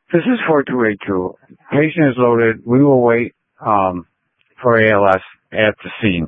This is 4282. Patient is loaded. We will wait for ALS at the scene.